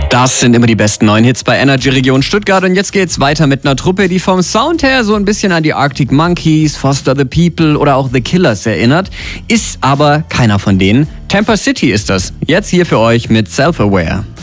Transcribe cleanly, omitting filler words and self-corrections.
Das sind immer die besten neuen Hits bei Energy Region Stuttgart und jetzt geht's weiter mit einer Truppe, die vom Sound her so ein bisschen an die Arctic Monkeys, Foster the People oder auch The Killers erinnert, ist aber keiner von denen. Tampa City ist das. Jetzt hier für euch mit Self-Aware.